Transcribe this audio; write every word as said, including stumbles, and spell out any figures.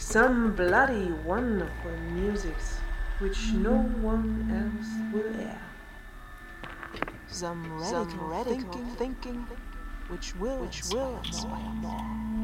some bloody wonderful musics which no one else will air. Some radical, some radical thinking, thinking, which will, which will inspire more.